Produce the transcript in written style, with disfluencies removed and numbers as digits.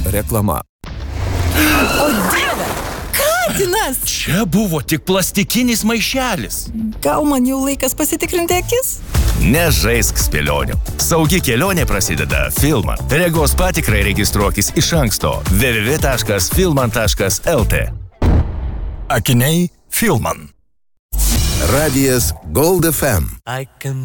Reklama. O Dieve, katinas! Čia buvo tik plastikinis maišelis. Gal man jau laikas pasitikrinti akis? Nežaisk spėlionių. Saugi kelionė prasideda Filman. Regos patikrai registruokis iš anksto www.filman.lt. Akiniai Filman. Radijas Gold FM.